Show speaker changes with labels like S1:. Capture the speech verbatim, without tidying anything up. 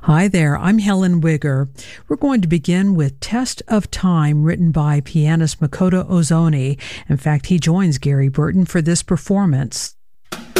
S1: Hi there, I'm Helen Wigger. We're going to begin with Test of Time, written by pianist Makoto Ozoni. In fact, he joins Gary Burton for this performance.